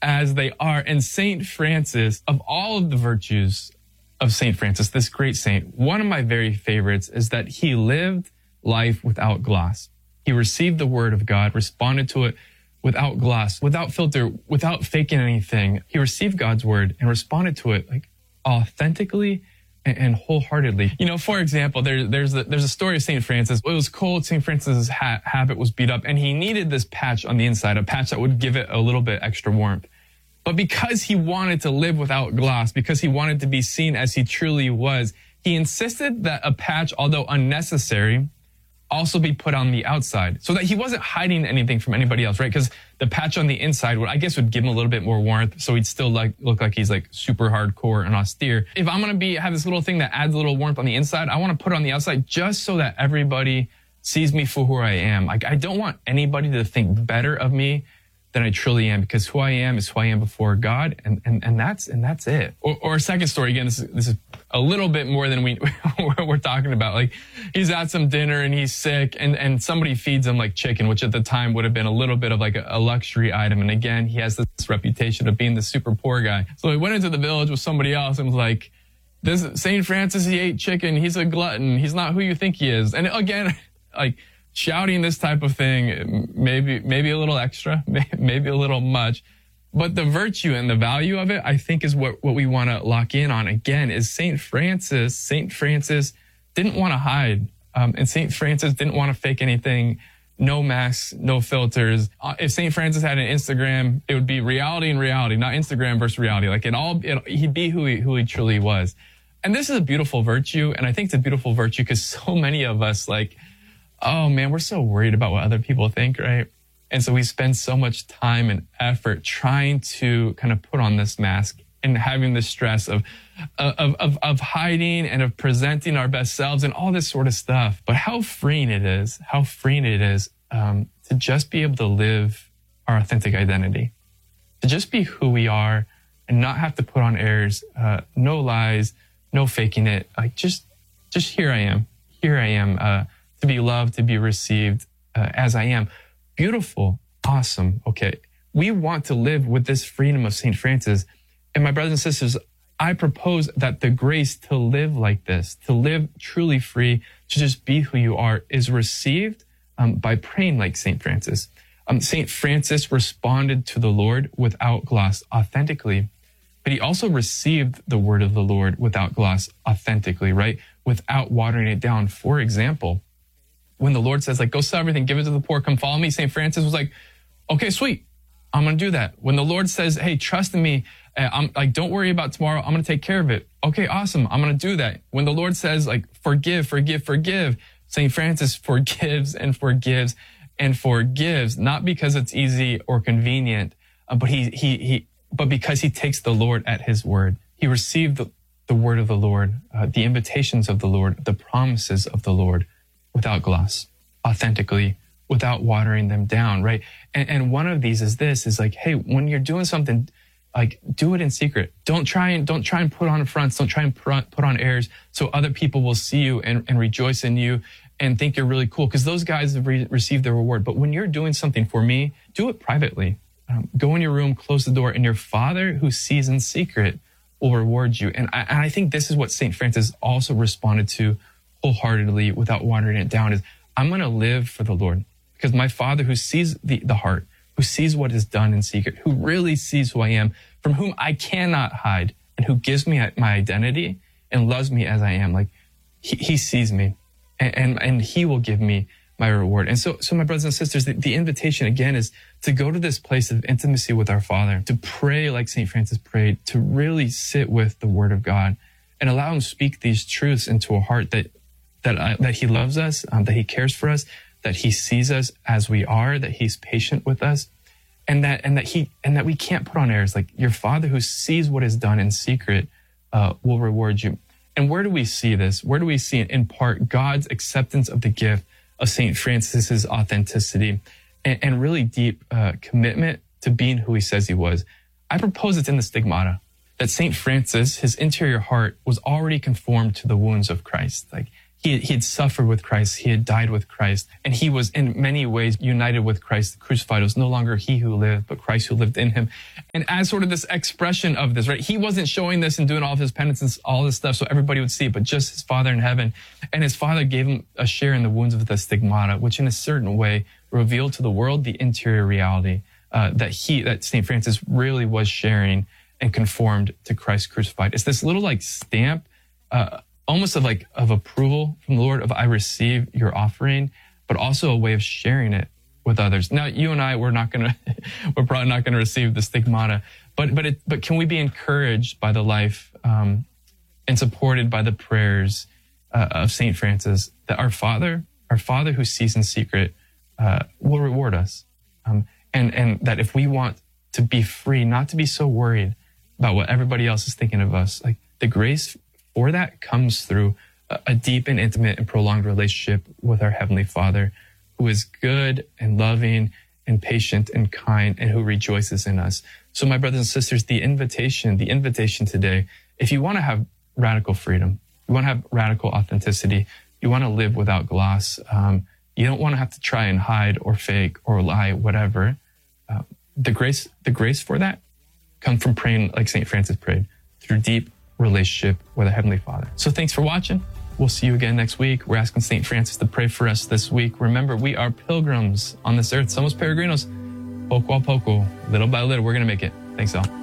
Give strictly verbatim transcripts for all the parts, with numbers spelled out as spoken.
as they are. And Saint Francis, of all of the virtues of Saint Francis, this great saint, one of my very favorites is that he lived life without gloss. He received the word of God, responded to it without gloss, without filter, without faking anything. He received God's word and responded to it like authentically and, and wholeheartedly. You know, for example, there, there's a, there's a story of Saint Francis. It was cold. Saint Francis's hat, habit was beat up, and he needed this patch on the inside, a patch that would give it a little bit extra warmth. But because he wanted to live without gloss, because he wanted to be seen as he truly was, he insisted that a patch, although unnecessary, also be put on the outside so that he wasn't hiding anything from anybody else, right? Because the patch on the inside would, I guess, would give him a little bit more warmth. So he'd still like look like he's like super hardcore and austere. If I'm going to be, have this little thing that adds a little warmth on the inside, I want to put it on the outside just so that everybody sees me for who I am. Like, I don't want anybody to think better of me than I truly am, because who I am is who I am before God, and and and that's and that's it. Or, or a second story, again, this is, this is a little bit more than we we're talking about. Like, he's at some dinner and he's sick, and and somebody feeds him like chicken, which at the time would have been a little bit of like a, a luxury item. And again, he has this reputation of being the super poor guy. So he went into the village with somebody else and was like, "This Saint Francis, he ate chicken. He's a glutton. He's not who you think he is." And again, like, shouting this type of thing, maybe maybe a little extra, maybe a little much, but the virtue and the value of it, I think, is what, what we want to lock in on. Again, is Saint Francis. Saint Francis didn't want to hide, um, and Saint Francis didn't want to fake anything. No masks, no filters. Uh, if Saint Francis had an Instagram, it would be reality and reality, not Instagram versus reality. Like, it all, it, he'd be who he who he truly was. And this is a beautiful virtue, and I think it's a beautiful virtue because so many of us, like, oh man, we're so worried about what other people think, right? And so we spend so much time and effort trying to kind of put on this mask and having the stress of, of, of, of hiding and of presenting our best selves and all this sort of stuff. But how freeing it is, how freeing it is um, to just be able to live our authentic identity, to just be who we are and not have to put on airs, uh, no lies, no faking it. Like, just, just here I am, here I am, uh, to be loved, to be received uh, as I am. Beautiful, awesome. Okay, we want to live with this freedom of Saint Francis. And my brothers and sisters, I propose that the grace to live like this, to live truly free, to just be who you are, is received um, by praying like Saint Francis. Um, Saint Francis responded to the Lord without gloss, authentically. But he also received the word of the Lord without gloss, authentically, right? Without watering it down. For example, when the Lord says, like, go sell everything, give it to the poor, come follow me, Saint Francis was like, okay, sweet, I'm going to do that. When the Lord says, hey, trust in me, uh, I'm like, don't worry about tomorrow, I'm going to take care of it. Okay, awesome, I'm going to do that. When the Lord says, like, forgive, forgive, forgive, Saint Francis forgives and forgives and forgives, not because it's easy or convenient, uh, but he, he, he, but because he takes the Lord at his word. He received the, the word of the Lord, uh, the invitations of the Lord, the promises of the Lord, without gloss, authentically, without watering them down, right? And, and one of these is this, is like, hey, when you're doing something, like, do it in secret. Don't try and don't try and put on fronts. Don't try and put on airs so other people will see you and, and rejoice in you and think you're really cool, because those guys have re- received their reward. But when you're doing something for me, do it privately. Um, go in your room, close the door, and your Father who sees in secret will reward you. And I, and I think this is what Saint Francis also responded to wholeheartedly, without watering it down, is I'm going to live for the Lord, because my Father who sees the, the heart, who sees what is done in secret, who really sees who I am, from whom I cannot hide, and who gives me my identity and loves me as I am, like, he, he sees me, and, and, and he will give me my reward. And so, so my brothers and sisters, the, the invitation again is to go to this place of intimacy with our Father, to pray like Saint Francis prayed, to really sit with the Word of God and allow him to speak these truths into a heart that that uh, that he loves us, um, that he cares for us, that he sees us as we are, that he's patient with us, and that and that he and that we can't put on airs. Like, your Father who sees what is done in secret uh, will reward you. And where do we see this? Where do we see, in part, God's acceptance of the gift of Saint Francis's authenticity and, and really deep uh, commitment to being who he says he was? I propose it's in the Stigmata, that Saint Francis, his interior heart, was already conformed to the wounds of Christ. Like, He, he had suffered with Christ. He had died with Christ. And he was in many ways united with Christ, crucified. It was no longer he who lived, but Christ who lived in him. And as sort of this expression of this, right, he wasn't showing this and doing all of his penance, all this stuff so everybody would see it, but just his Father in heaven. And his Father gave him a share in the wounds of the stigmata, which in a certain way revealed to the world the interior reality uh, that he, that Saint Francis really was sharing and conformed to Christ crucified. It's this little like stamp, uh, almost of like of approval from the Lord of I receive your offering, but also a way of sharing it with others. Now, you and I, we're not going to, we're probably not going to receive the stigmata, but but it, but can we be encouraged by the life um, and supported by the prayers uh, of Saint Francis that our Father, our Father who sees in secret, uh, will reward us, um, and and that if we want to be free, not to be so worried about what everybody else is thinking of us, like the grace for that comes through a, a deep and intimate and prolonged relationship with our Heavenly Father, who is good and loving and patient and kind and who rejoices in us. So my brothers and sisters, the invitation, the invitation today, if you want to have radical freedom, you want to have radical authenticity, you want to live without gloss, um, you don't want to have to try and hide or fake or lie, whatever. Uh, the grace, the grace for that comes from praying like Saint Francis prayed, through deep relationship with a Heavenly Father. So thanks for watching. We'll see you again next week. We're asking Saint Francis to pray for us this week. Remember, we are pilgrims on this earth. Somos peregrinos. Poco a poco, little by little, we're going to make it. Thanks all.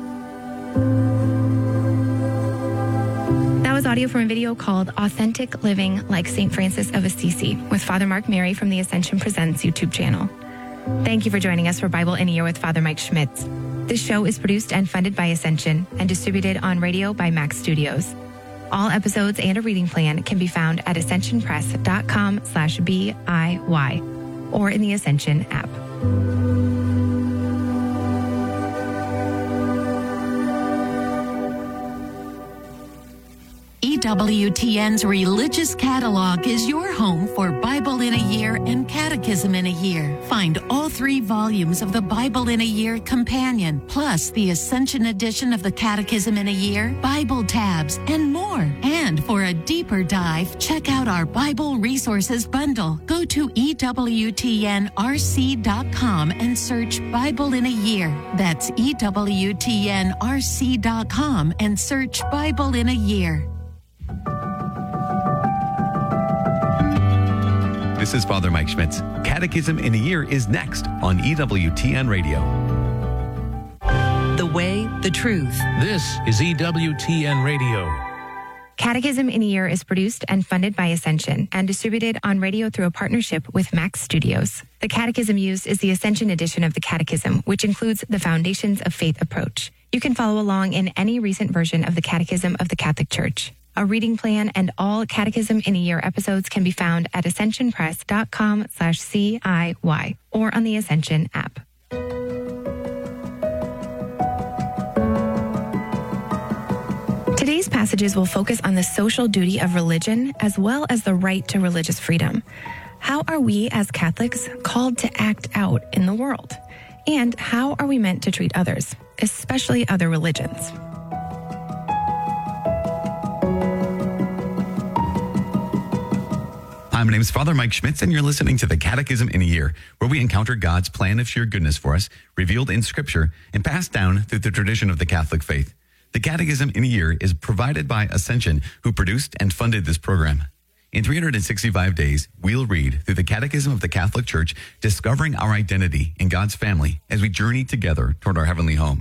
That was audio from a video called Authentic Living Like Saint Francis of Assisi with Father Mark Mary from the Ascension Presents YouTube channel. Thank you for joining us for Bible in a Year with Father Mike Schmitz. This show is produced and funded by Ascension and distributed on radio by Max Studios. All episodes and a reading plan can be found at ascensionpress.com slash B-I-Y or in the Ascension app. E W T N's Religious Catalog is your home for Bible in a Year and Catechism in a Year. Find all three volumes of the Bible in a Year Companion, plus the Ascension edition of the Catechism in a Year, Bible tabs, and more. And for a deeper dive, check out our Bible Resources Bundle. Go to E W T N R C dot com and search Bible in a Year. That's E W T N R C dot com and search Bible in a Year. This is Father Mike Schmitz. Catechism in a Year is next on E W T N Radio. The way, the truth. This is E W T N Radio. Catechism in a Year is produced and funded by Ascension and distributed on radio through a partnership with Max Studios. The catechism used is the Ascension edition of the Catechism, which includes the Foundations of Faith approach. You can follow along in any recent version of the Catechism of the Catholic Church. A reading plan and all Catechism in a Year episodes can be found at ascensionpress.com slash C-I-Y or on the Ascension app. Today's passages will focus on the social duty of religion as well as the right to religious freedom. How are we as Catholics called to act out in the world? And how are we meant to treat others, especially other religions? Hi, my name is Father Mike Schmitz, and you're listening to the Catechism in a Year, where we encounter God's plan of sheer goodness for us, revealed in Scripture and passed down through the tradition of the Catholic faith. The Catechism in a Year is provided by Ascension, who produced and funded this program. In three hundred sixty-five days, we'll read through the Catechism of the Catholic Church, discovering our identity in God's family as we journey together toward our heavenly home.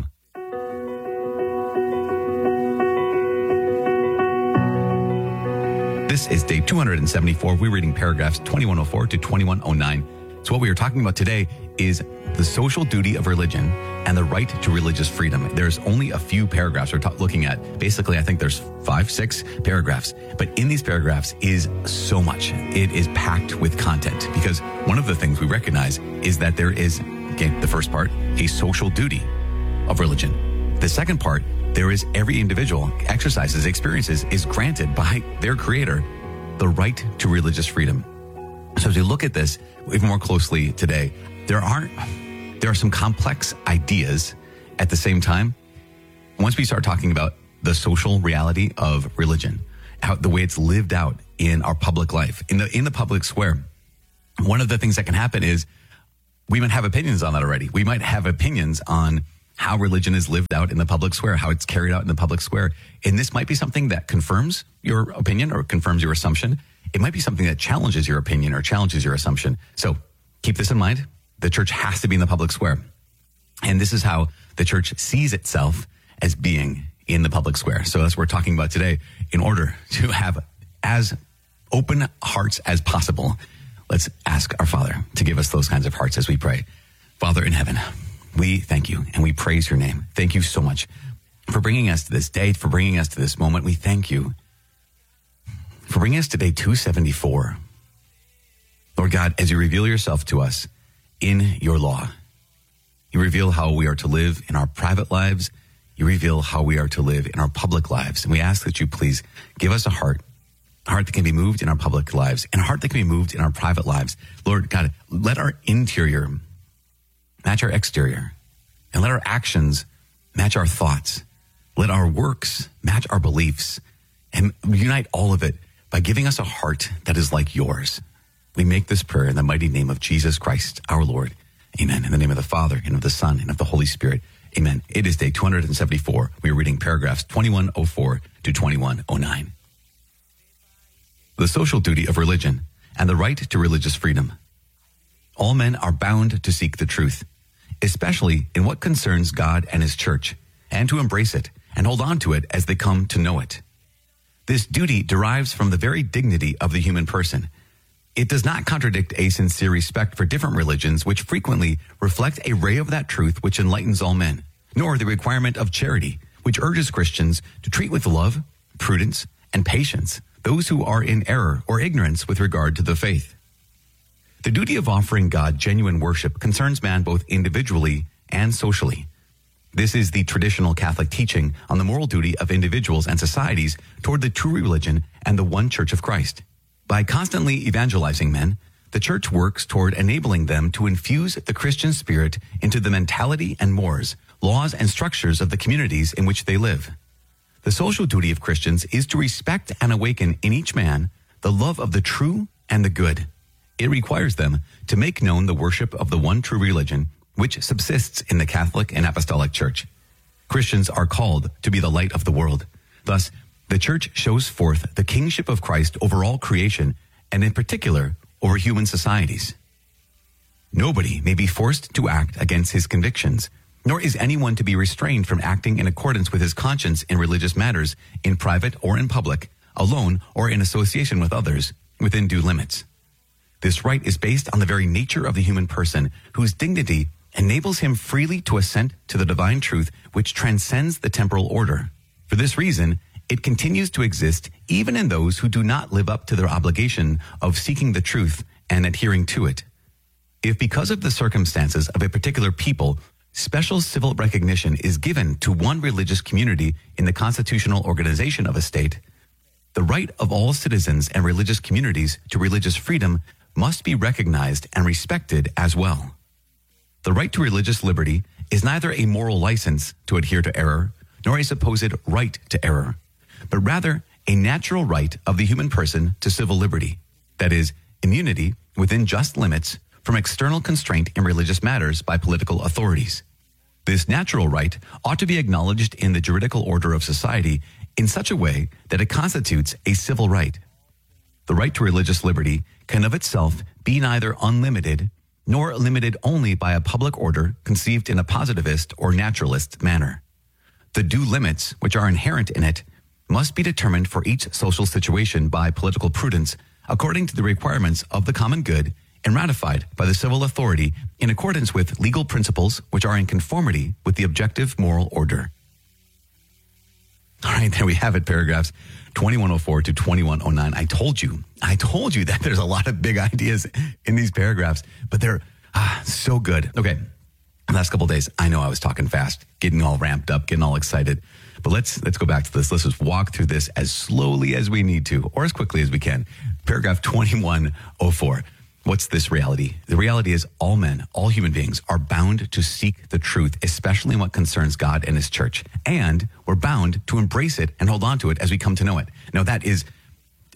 This is day two hundred seventy-four. We're reading paragraphs twenty-one oh four to twenty-one oh nine. So what we are talking about today is the social duty of religion and the right to religious freedom. There's only a few paragraphs we're ta- looking at. Basically, I think there's five, six paragraphs. But in these paragraphs is so much. It is packed with content because one of the things we recognize is that there is, okay, the first part, a social duty of religion. The second part, there is every individual exercises, experiences, is granted by their creator the right to religious freedom. So as we look at this even more closely today, there are, there are some complex ideas at the same time. Once we start talking about the social reality of religion, how the way it's lived out in our public life, in the in the public square. One of the things that can happen is we might have opinions on that already. We might have opinions on how religion is lived out in the public square, how it's carried out in the public square. And this might be something that confirms your opinion or confirms your assumption. It might be something that challenges your opinion or challenges your assumption. So keep this in mind. The church has to be in the public square. And this is how the church sees itself as being in the public square. So that's what we're talking about today. In order to have as open hearts as possible, let's ask our Father to give us those kinds of hearts as we pray. Father in heaven, we thank you and we praise your name. Thank you so much for bringing us to this day, for bringing us to this moment. We thank you for bringing us to day two seventy-four. Lord God, as you reveal yourself to us in your law, you reveal how we are to live in our private lives. You reveal how we are to live in our public lives. And we ask that you please give us a heart, a heart that can be moved in our public lives, and a heart that can be moved in our private lives. Lord God, let our interior match our exterior, and let our actions match our thoughts. Let our works match our beliefs, and unite all of it by giving us a heart that is like yours. We make this prayer in the mighty name of Jesus Christ, our Lord. Amen. In the name of the Father, and of the Son, and of the Holy Spirit. Amen. It is day two hundred seventy-four. We are reading paragraphs twenty-one oh four to twenty-one oh nine. The social duty of religion and the right to religious freedom. All men are bound to seek the truth, especially in what concerns God and his church, and to embrace it and hold on to it as they come to know it. This duty derives from the very dignity of the human person. It does not contradict a sincere respect for different religions, which frequently reflect a ray of that truth which enlightens all men, nor the requirement of charity, which urges Christians to treat with love, prudence, and patience those who are in error or ignorance with regard to the faith. The duty of offering God genuine worship concerns man both individually and socially. This is the traditional Catholic teaching on the moral duty of individuals and societies toward the true religion and the one Church of Christ. By constantly evangelizing men, the church works toward enabling them to infuse the Christian spirit into the mentality and mores, laws and structures of the communities in which they live. The social duty of Christians is to respect and awaken in each man the love of the true and the good. It requires them to make known the worship of the one true religion which subsists in the Catholic and Apostolic Church. Christians are called to be the light of the world. Thus, the church shows forth the kingship of Christ over all creation, and in particular, over human societies. Nobody may be forced to act against his convictions, nor is anyone to be restrained from acting in accordance with his conscience in religious matters, in private or in public, alone or in association with others, within due limits. This right is based on the very nature of the human person, whose dignity enables him freely to assent to the divine truth which transcends the temporal order. For this reason, it continues to exist even in those who do not live up to their obligation of seeking the truth and adhering to it. If because of the circumstances of a particular people, special civil recognition is given to one religious community in the constitutional organization of a state, the right of all citizens and religious communities to religious freedom must be recognized and respected as well. The right to religious liberty is neither a moral license to adhere to error, nor a supposed right to error, but rather a natural right of the human person to civil liberty, that is, immunity within just limits from external constraint in religious matters by political authorities. This natural right ought to be acknowledged in the juridical order of society in such a way that it constitutes a civil right. The right to religious liberty can of itself be neither unlimited nor limited only by a public order conceived in a positivist or naturalist manner. The due limits which are inherent in it must be determined for each social situation by political prudence according to the requirements of the common good and ratified by the civil authority in accordance with legal principles which are in conformity with the objective moral order. All right, there we have it, paragraphs twenty-one oh four to twenty-one oh nine. I told you, I told you that there's a lot of big ideas in these paragraphs, but they're ah, so good. Okay, the last couple of days, I know I was talking fast, getting all ramped up, getting all excited. But let's let's go back to this. Let's just walk through this as slowly as we need to, or as quickly as we can. Paragraph twenty-one oh four. What's this reality? The reality is all men, all human beings are bound to seek the truth, especially in what concerns God and his church. And we're bound to embrace it and hold on to it as we come to know it. Now, that is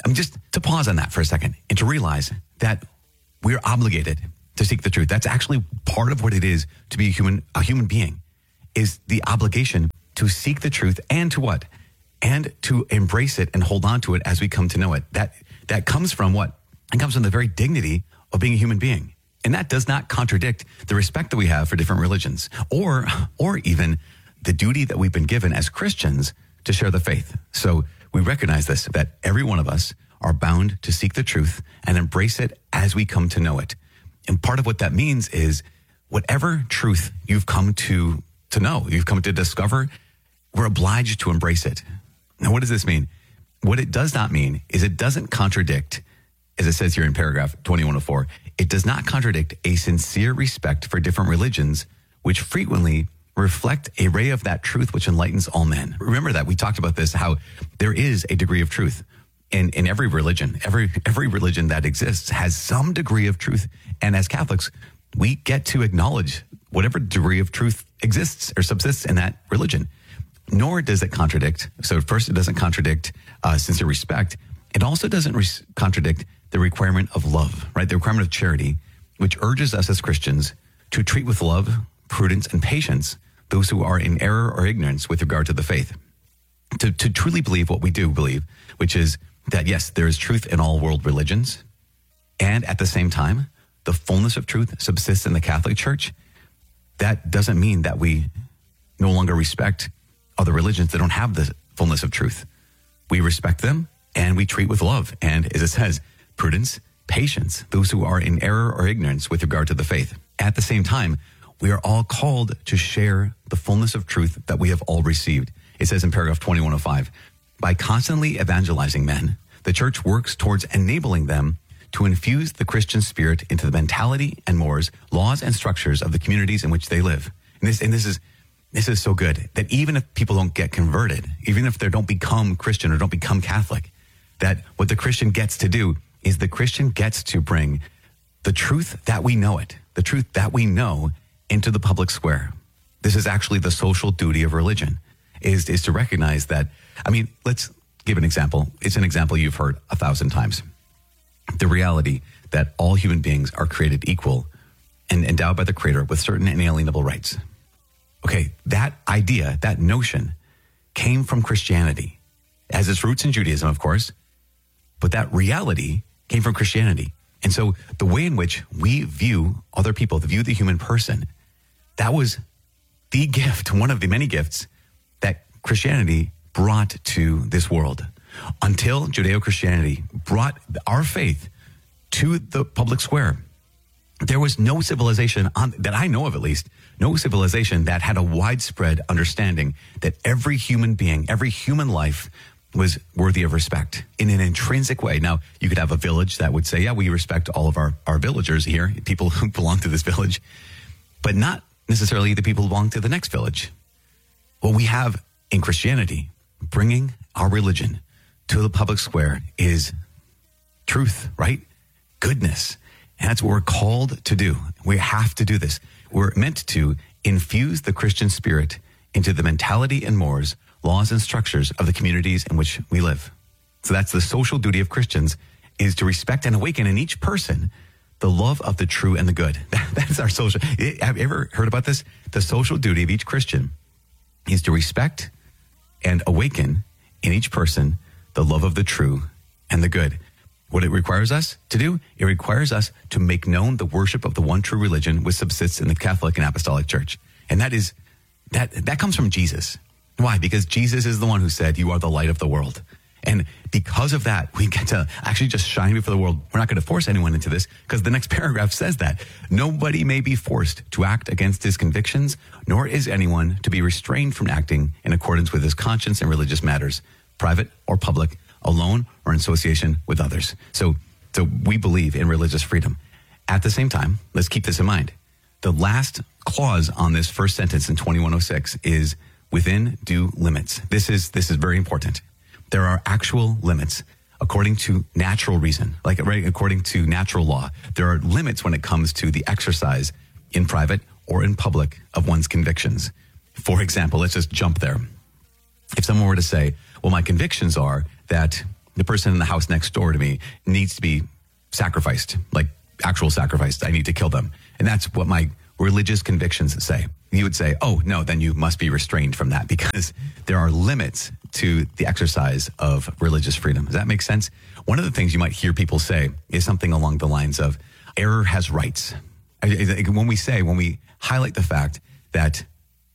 I mean, just to pause on that for a second and to realize that we're obligated to seek the truth. That's actually part of what it is to be a human, a human being, is the obligation to seek the truth and to what? And to embrace it and hold on to it as we come to know it. That that comes from what? It comes from the very dignity of being a human being. And that does not contradict the respect that we have for different religions or or even the duty that we've been given as Christians to share the faith. So we recognize this, that every one of us are bound to seek the truth and embrace it as we come to know it. And part of what that means is whatever truth you've come to, to know, you've come to discover, we're obliged to embrace it. Now, what does this mean? What it does not mean is it doesn't contradict, as it says here in paragraph twenty-one oh four, it does not contradict a sincere respect for different religions, which frequently reflect a ray of that truth which enlightens all men. Remember that we talked about this, how there is a degree of truth in, in every religion. Every, every religion that exists has some degree of truth. And as Catholics, we get to acknowledge whatever degree of truth exists or subsists in that religion. Nor does it contradict. So first, it doesn't contradict uh, sincere respect. It also doesn't re- contradict the requirement of love, right? The requirement of charity, which urges us as Christians to treat with love, prudence, and patience those who are in error or ignorance with regard to the faith. To, to truly believe what we do believe, which is that, yes, there is truth in all world religions. And at the same time, the fullness of truth subsists in the Catholic Church. That doesn't mean that we no longer respect other religions that don't have the fullness of truth. We respect them and we treat with love. And as it says, prudence, patience, those who are in error or ignorance with regard to the faith. At the same time, we are all called to share the fullness of truth that we have all received. It says in paragraph twenty-one oh five, by constantly evangelizing men, the church works towards enabling them to infuse the Christian spirit into the mentality and mores, laws and structures of the communities in which they live. And this, and this is This is so good that even if people don't get converted, even if they don't become Christian or don't become Catholic, that what the Christian gets to do is the Christian gets to bring the truth that we know it, the truth that we know into the public square. This is actually the social duty of religion, is, is to recognize that. I mean, let's give an example. It's an example you've heard a thousand times. The reality that all human beings are created equal and endowed by the Creator with certain inalienable rights. Okay, that idea, that notion came from Christianity. It has its roots in Judaism, of course, but that reality came from Christianity. And so the way in which we view other people, to view the human person, that was the gift, one of the many gifts that Christianity brought to this world. Until Judeo-Christianity brought our faith to the public square, there was no civilization on, that I know of at least, no civilization that had a widespread understanding that every human being, every human life was worthy of respect in an intrinsic way. Now, you could have a village that would say, yeah, we respect all of our, our villagers here, people who belong to this village, but not necessarily the people who belong to the next village. What we have in Christianity, bringing our religion to the public square, is truth, right? Goodness. And that's what we're called to do. We have to do this. We're meant to infuse the Christian spirit into the mentality and mores, laws and structures of the communities in which we live. So that's the social duty of Christians, is to respect and awaken in each person the love of the true and the good. That's our social. Have you ever heard about this? The social duty of each Christian is to respect and awaken in each person the love of the true and the good. What it requires us to do, it requires us to make known the worship of the one true religion which subsists in the Catholic and Apostolic Church. And that is, that, that comes from Jesus. Why? Because Jesus is the one who said, you are the light of the world. And because of that, we get to actually just shine before the world. We're not going to force anyone into this, because the next paragraph says that nobody may be forced to act against his convictions, nor is anyone to be restrained from acting in accordance with his conscience in religious matters, private or public, alone or in association with others. So, so we believe in religious freedom. At the same time, let's keep this in mind. The last clause on this first sentence in twenty-one oh six is within due limits. This is, this is very important. There are actual limits according to natural reason, like right, according to natural law. There are limits when it comes to the exercise in private or in public of one's convictions. For example, let's just jump there. If someone were to say, well, my convictions are that the person in the house next door to me needs to be sacrificed, like actual sacrificed. I need to kill them. And that's what my religious convictions say. You would say, oh, no, then you must be restrained from that because there are limits to the exercise of religious freedom. Does that make sense? One of the things you might hear people say is something along the lines of error has rights. When we say, when we highlight the fact that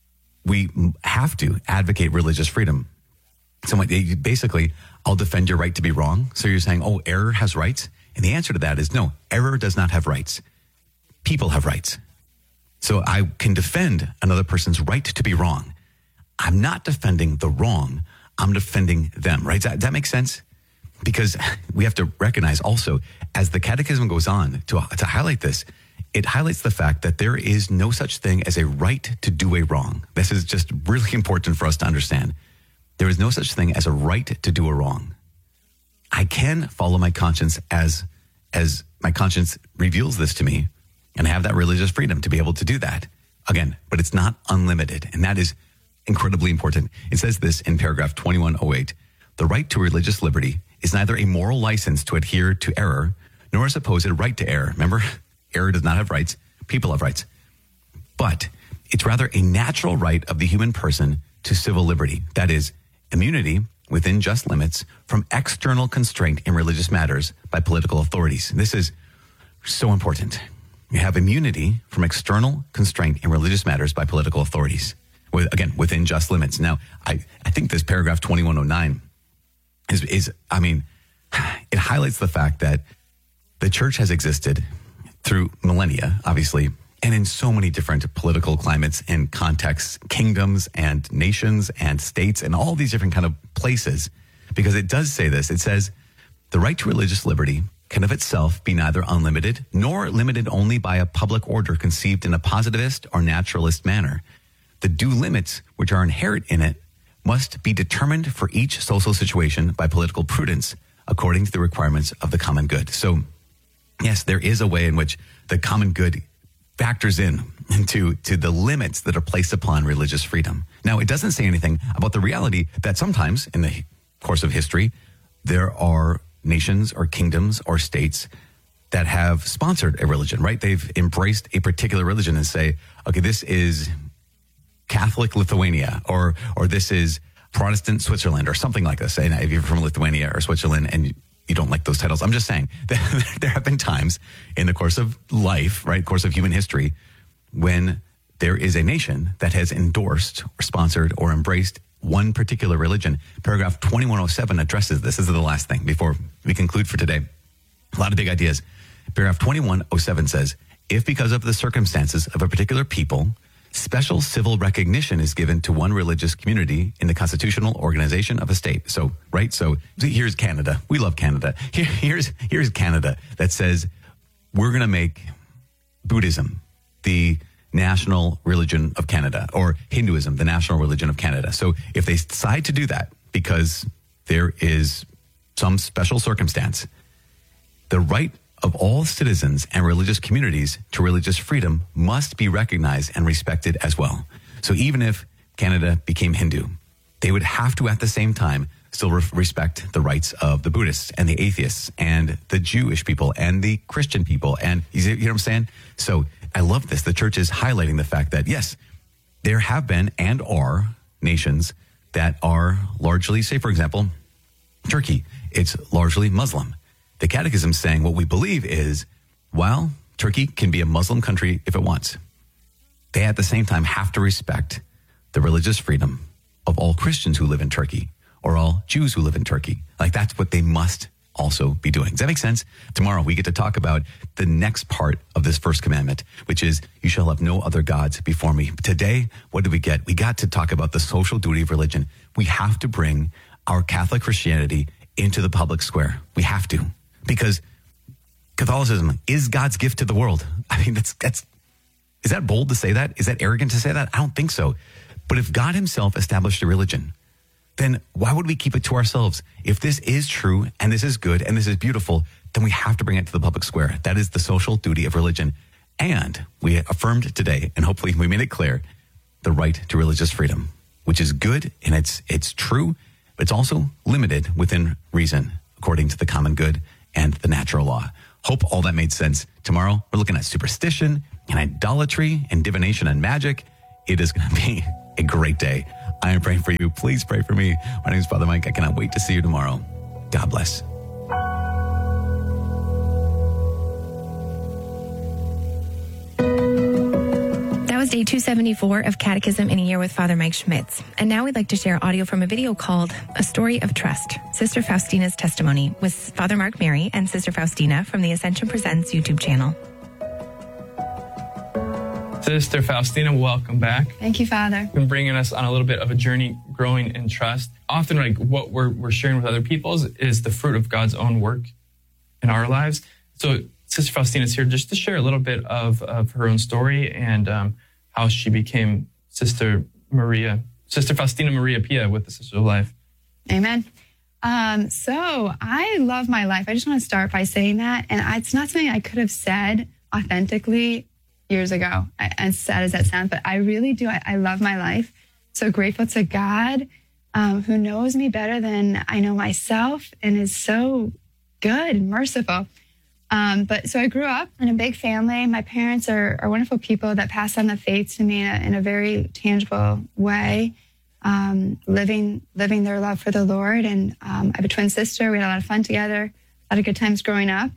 we have to advocate religious freedom, so basically, I'll defend your right to be wrong. So you're saying, oh, error has rights? And the answer to that is no, error does not have rights. People have rights. So I can defend another person's right to be wrong. I'm not defending the wrong. I'm defending them, right? Does that, does that make sense? Because we have to recognize also, as the Catechism goes on to, to highlight this, it highlights the fact that there is no such thing as a right to do a wrong. This is just really important for us to understand. There is no such thing as a right to do a wrong. I can follow my conscience as, as my conscience reveals this to me, and have that religious freedom to be able to do that. Again, but it's not unlimited, and that is incredibly important. It says this in paragraph twenty-one oh eight, the right to religious liberty is neither a moral license to adhere to error, nor a supposed right to error. Remember, error does not have rights, people have rights. But it's rather a natural right of the human person to civil liberty, that is, immunity within just limits from external constraint in religious matters by political authorities. This is so important. You have immunity from external constraint in religious matters by political authorities. With, again, within just limits. Now, I, I think this paragraph twenty-one oh nine is, is, I mean, it highlights the fact that the church has existed through millennia, obviously, and in so many different political climates and contexts, kingdoms and nations and states and all these different kind of places, because it does say this. It says, the right to religious liberty can of itself be neither unlimited nor limited only by a public order conceived in a positivist or naturalist manner. The due limits which are inherent in it must be determined for each social situation by political prudence according to the requirements of the common good. So, yes, there is a way in which the common good factors in into to the limits that are placed upon religious freedom. Now, it doesn't say anything about the reality that sometimes in the course of history, there are nations or kingdoms or states that have sponsored a religion, right? They've embraced a particular religion and say, okay, this is Catholic Lithuania, or or this is Protestant Switzerland, or something like this. And if you're from Lithuania or Switzerland and you, you don't like those titles, I'm just saying that there have been times in the course of life, right, course of human history, when there is a nation that has endorsed or sponsored or embraced one particular religion. Paragraph twenty-one oh seven addresses this. This is the last thing before we conclude for today. A lot of big ideas. Paragraph twenty-one oh seven says, if because of the circumstances of a particular people, special civil recognition is given to one religious community in the constitutional organization of a state. So, right? So here's Canada. We love Canada. Here, here's, here's Canada that says we're going to make Buddhism the national religion of Canada, or Hinduism the national religion of Canada. So if they decide to do that because there is some special circumstance, the right of all citizens and religious communities to religious freedom must be recognized and respected as well. So even if Canada became Hindu, they would have to at the same time still re- respect the rights of the Buddhists and the atheists and the Jewish people and the Christian people. And you know what I'm saying? So I love this. The church is highlighting the fact that, yes, there have been and are nations that are largely, say, for example, Turkey. It's largely Muslim. The Catechism is saying what we believe is, while Turkey can be a Muslim country if it wants, they at the same time have to respect the religious freedom of all Christians who live in Turkey or all Jews who live in Turkey. Like, that's what they must also be doing. Does that make sense? Tomorrow we get to talk about the next part of this first commandment, which is, you shall have no other gods before me. Today, what did we get? We got to talk about the social duty of religion. We have to bring our Catholic Christianity into the public square. We have to. Because Catholicism is God's gift to the world. I mean, that's, that's, is that bold to say that? Is that arrogant to say that? I don't think so. But if God himself established a religion, then why would we keep it to ourselves? If this is true and this is good and this is beautiful, then we have to bring it to the public square. That is the social duty of religion. And we affirmed today, and hopefully we made it clear, the right to religious freedom, which is good and it's, it's true, but it's also limited within reason. according to the common good and the natural law. Hope all that made sense. Tomorrow, we're looking at superstition and idolatry and divination and magic. It is going to be a great day. I am praying for you. Please pray for me. My name is Father Mike. I cannot wait to see you tomorrow. God bless. That was day two seventy-four of Catechism in a Year with Father Mike Schmitz. And now we'd like to share audio from a video called A Story of Trust, Sister Faustina's Testimony, with Father Mark Mary and Sister Faustina from the Ascension Presents YouTube channel. Sister Faustina, welcome back. Thank you, Father. You've been bringing us on a little bit of a journey growing in trust. Often, like what we're, we're sharing with other people is, is the fruit of God's own work in our lives. So Sister Faustina is here just to share a little bit of, of her own story and um, how she became Sister Maria, Sister Faustina Maria Pia with the Sisters of Life. Amen. Um, so I love my life. I just want to start by saying that. And I, it's not something I could have said authentically years ago, I, as sad as that sounds, but I really do. I, I love my life. So grateful to God, um, who knows me better than I know myself and is so good and merciful. Um, but so I grew up in a big family. My parents are, are wonderful people that passed on the faith to me in a, in a very tangible way, um, living living their love for the Lord. And um, I have a twin sister. We had a lot of fun together, a lot of good times growing up.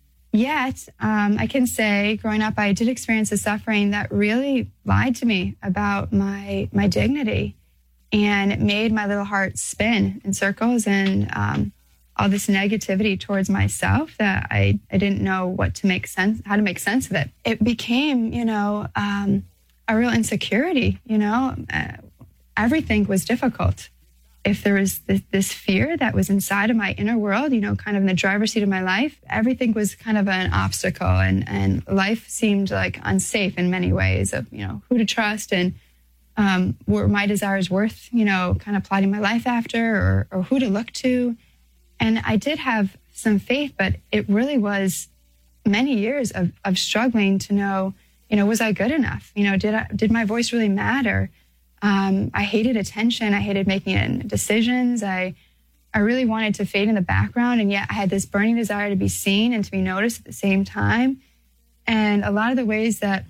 Yet, um, I can say, growing up, I did experience a suffering that really lied to me about my my dignity, and it made my little heart spin in circles, and um, all this negativity towards myself that I, I didn't know what to make sense, how to make sense of it. It became, you know, um, a real insecurity. You know, uh, everything was difficult. If there was this, this fear that was inside of my inner world, you know, kind of in the driver's seat of my life, everything was kind of an obstacle, and, and life seemed like unsafe in many ways of, you know, who to trust and um, were my desires worth, you know, kind of plotting my life after, or, or who to look to. And I did have some faith, but it really was many years of, of struggling to know, you know, was I good enough? You know, did I, did my voice really matter? Um, I hated attention. I hated making decisions. I I really wanted to fade in the background, and yet I had this burning desire to be seen and to be noticed at the same time. And a lot of the ways that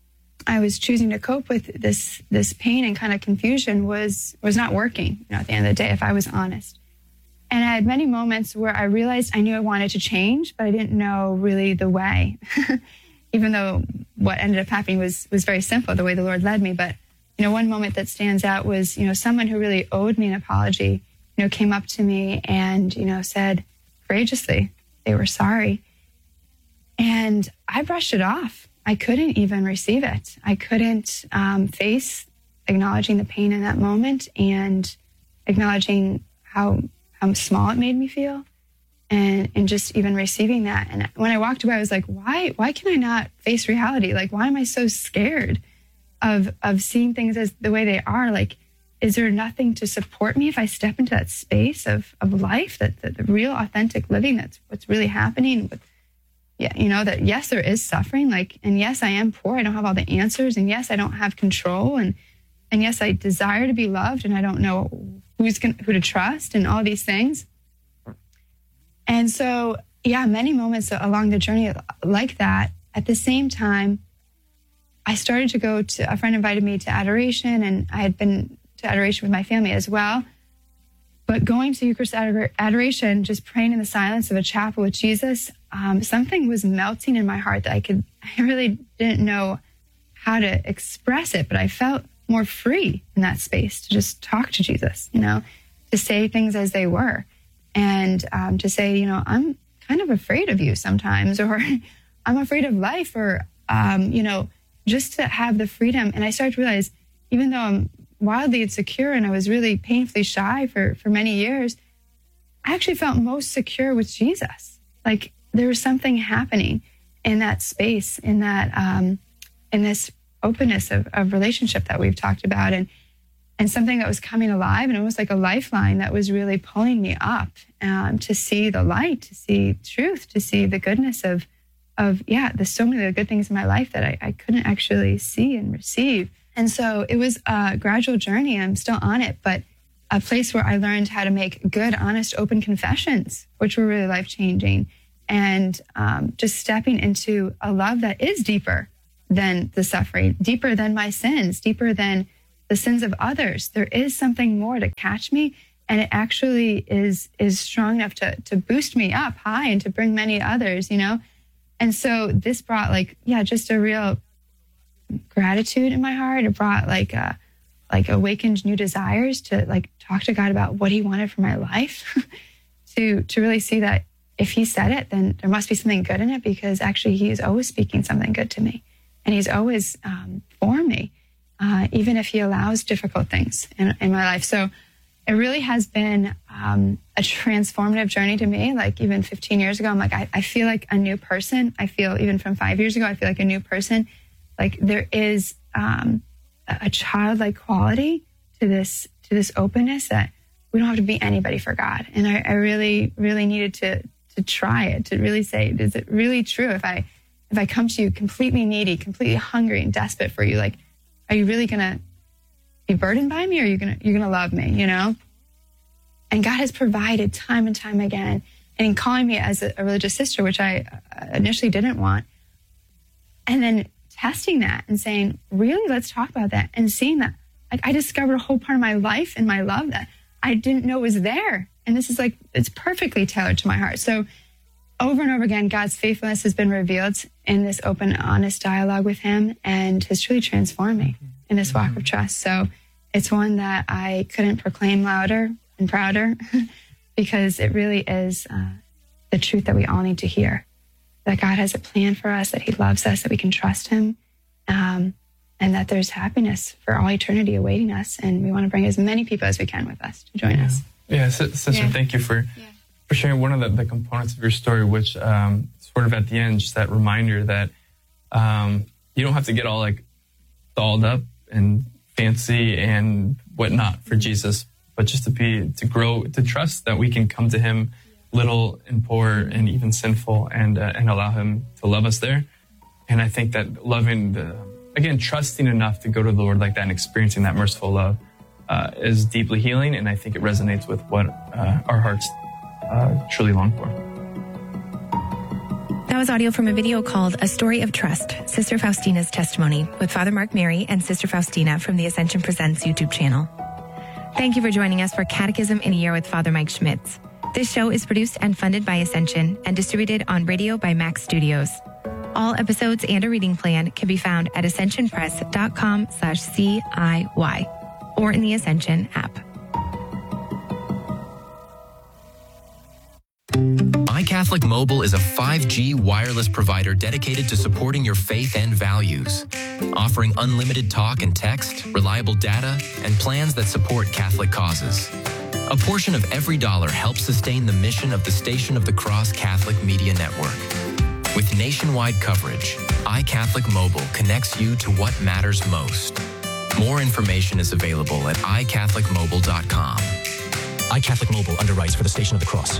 I was choosing to cope with this this pain and kind of confusion was was not working, you know, at the end of the day, if I was honest. And I had many moments where I realized I knew I wanted to change, but I didn't know really the way, even though what ended up happening was was very simple, the way the Lord led me. But you know, one moment that stands out was, you know, someone who really owed me an apology, you know, came up to me and, you know, said courageously they were sorry. And I brushed it off. I couldn't even receive it. I couldn't um, face acknowledging the pain in that moment and acknowledging how how small it made me feel, and and just even receiving that. And when I walked away, I was like, why why can I not face reality? Like, why am I so scared of of seeing things as the way they are? Like, is there nothing to support me if I step into that space of of life, that, that the real authentic living, that's what's really happening? With, yeah, you know, that yes, there is suffering, like, and yes, I am poor, I don't have all the answers, and yes, I don't have control, and and yes, I desire to be loved, and I don't know who's gonna, who to trust, and all these things. And so, yeah, many moments along the journey like that. At the same time, I started to go to, a friend invited me to adoration, and I had been to adoration with my family as well. But going to Eucharist ador- adoration, just praying in the silence of a chapel with Jesus, um, something was melting in my heart that I could, I really didn't know how to express it, but I felt more free in that space to just talk to Jesus, you know, to say things as they were, and um, to say, you know, I'm kind of afraid of you sometimes, or I'm afraid of life, or, um, you know, just to have the freedom. And I started to realize, even though I'm wildly insecure and I was really painfully shy for, for many years, I actually felt most secure with Jesus. Like, there was something happening in that space, in that, um, in this openness of, of relationship that we've talked about, and and something that was coming alive, and almost like a lifeline that was really pulling me up um, to see the light, to see truth, to see the goodness of, of yeah, there's so many of the good things in my life that I, I couldn't actually see and receive. And so it was a gradual journey. I'm still on it, but a place where I learned how to make good, honest, open confessions, which were really life-changing. And um, just stepping into a love that is deeper than the suffering, deeper than my sins, deeper than the sins of others. There is something more to catch me, and it actually is is strong enough to to boost me up high and to bring many others, you know? And so this brought like, yeah, just a real gratitude in my heart. It brought like a, like awakened new desires to like talk to God about what he wanted for my life, to to really see that if he said it, then there must be something good in it, because actually he is always speaking something good to me. And he's always um, for me, uh, even if he allows difficult things in, in my life. So it really has been um, a transformative journey to me. Like even fifteen years ago, I'm like, I, I feel like a new person. I feel even from five years ago, I feel like a new person. Like there is um, a childlike quality to this, to this openness that we don't have to be anybody for God. And I, I really, really needed to, to try it, to really say, is it really true? If I, if I come to you completely needy, completely hungry and desperate for you, like, are you really going to be burdened by me, or are you going to, you're going to love me, you know? And God has provided time and time again. And in calling me as a, a religious sister, which I initially didn't want, and then testing that and saying, really, let's talk about that. And seeing that, like, I discovered a whole part of my life and my love that I didn't know was there. And this is like, it's perfectly tailored to my heart. So over and over again, God's faithfulness has been revealed in this open, honest dialogue with him, and has truly transformed me in this walk of trust. So it's one that I couldn't proclaim louder and prouder because it really is uh, the truth that we all need to hear, that God has a plan for us, that he loves us, that we can trust him, um, and that there's happiness for all eternity awaiting us. And we want to bring as many people as we can with us to join yeah. us. Yeah, Sister, yeah. thank you for, yeah. for sharing one of the, the components of your story, which um, sort of at the end, just that reminder that um, you don't have to get all like dolled up and fancy and whatnot for Jesus, but just to be, to grow, to trust that we can come to him little and poor and even sinful, and uh, and allow him to love us there. And I think that loving the, again, trusting enough to go to the Lord like that and experiencing that merciful love uh, is deeply healing. And I think it resonates with what uh, our hearts uh, truly long for. That was audio from a video called A Story of Trust, Sister Faustina's Testimony, with Father Mark Mary and Sister Faustina from the Ascension Presents YouTube channel. Thank you for joining us for Catechism in a Year with Father Mike Schmitz. This show is produced and funded by Ascension and distributed on radio by Max Studios. All episodes and a reading plan can be found at ascensionpress.com slash CIY or in the Ascension app. iCatholic Mobile is a five G wireless provider dedicated to supporting your faith and values, offering unlimited talk and text, reliable data, and plans that support Catholic causes. A portion of every dollar helps sustain the mission of the Station of the Cross Catholic Media Network. With nationwide coverage, iCatholic Mobile connects you to what matters most. More information is available at i catholic mobile dot com. iCatholic Mobile underwrites for the Station of the Cross.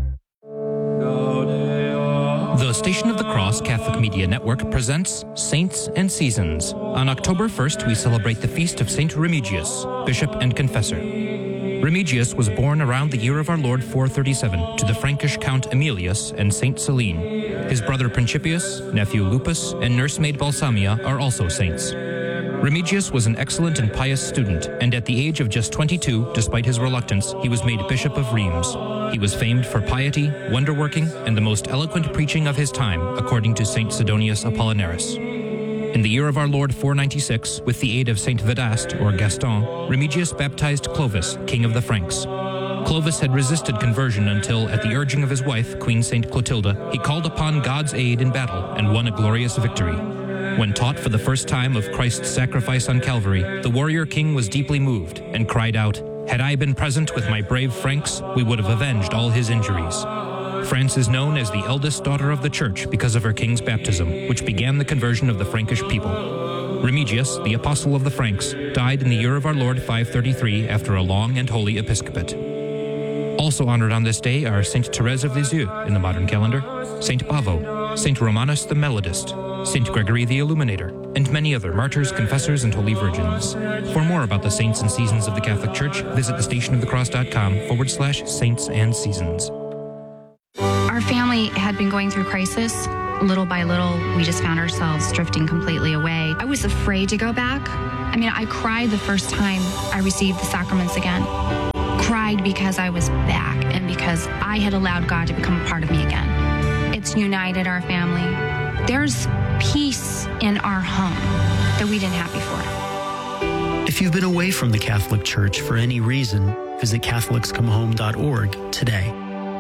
The Station of the Cross Catholic Media Network presents Saints and Seasons. On October first, we celebrate the feast of Saint Remigius, Bishop and Confessor. Remigius was born around the year of our Lord four thirty-seven to the Frankish Count Emilius and Saint Celine. His brother Principius, nephew Lupus, and nursemaid Balsamia are also saints. Remigius was an excellent and pious student, and at the age of just twenty-two, despite his reluctance, he was made Bishop of Reims. He was famed for piety, wonder-working, and the most eloquent preaching of his time, according to Saint Sidonius Apollinaris. In the year of our Lord four ninety-six, with the aid of Saint Vedaste, or Gaston, Remigius baptized Clovis, king of the Franks. Clovis had resisted conversion until, at the urging of his wife, Queen Saint Clotilda, he called upon God's aid in battle and won a glorious victory. When taught for the first time of Christ's sacrifice on Calvary, the warrior king was deeply moved and cried out, "Had I been present with my brave Franks, we would have avenged all his injuries." France is known as the eldest daughter of the Church because of her king's baptism, which began the conversion of the Frankish people. Remigius, the apostle of the Franks, died in the year of our Lord five thirty-three after a long and holy episcopate. Also honored on this day are Saint Therese of Lisieux in the modern calendar, Saint Pavo, Saint Romanus the Melodist, Saint Gregory the Illuminator, and many other martyrs, confessors, and holy virgins. For more about the saints and seasons of the Catholic Church, visit thestationofthecross.com forward slash saints and seasons. Our family had been going through crisis. Little by little, we just found ourselves drifting completely away. I was afraid to go back. I mean, I cried the first time I received the sacraments again. Cried because I was back and because I had allowed God to become a part of me again. It's united our family. There's peace in our home that we didn't have before. If you've been away from the Catholic Church for any reason, visit Catholics Come Home dot org today.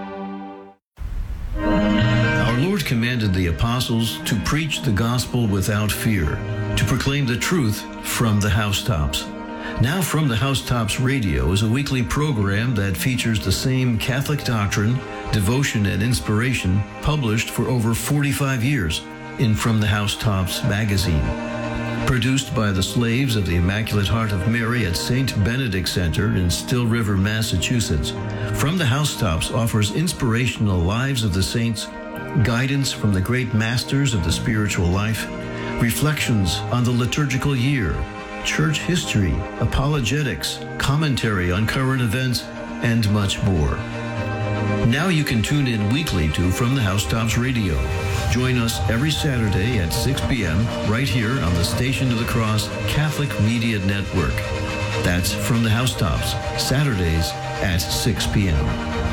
Our Lord commanded the apostles to preach the gospel without fear, to proclaim the truth from the housetops. Now From the Housetops Radio is a weekly program that features the same Catholic doctrine, devotion, and inspiration published for over forty-five years in From the Housetops magazine. Produced by the slaves of the Immaculate Heart of Mary at Saint Benedict Center in Still River, Massachusetts, From the Housetops offers inspirational lives of the saints, guidance from the great masters of the spiritual life, reflections on the liturgical year, church history, apologetics, commentary on current events, and much more. Now you can tune in weekly to From the Housetops Radio. Join us every Saturday at six p.m. right here on the Station of the Cross Catholic Media Network. That's From the Housetops, Saturdays at six p.m.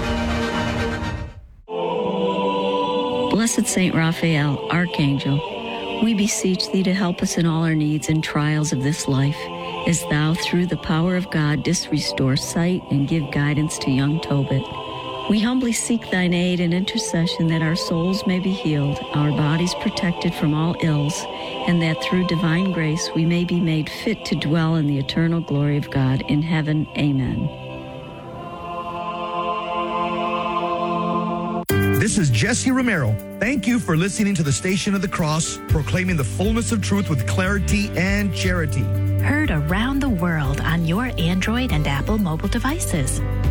Blessed Saint Raphael, Archangel, we beseech thee to help us in all our needs and trials of this life, as thou, through the power of God, didst restore sight and give guidance to young Tobit. We humbly seek thine aid and intercession that our souls may be healed, our bodies protected from all ills, and that through divine grace we may be made fit to dwell in the eternal glory of God in heaven. Amen. This is Jesse Romero. Thank you for listening to the Station of the Cross, proclaiming the fullness of truth with clarity and charity. Heard around the world on your Android and Apple mobile devices.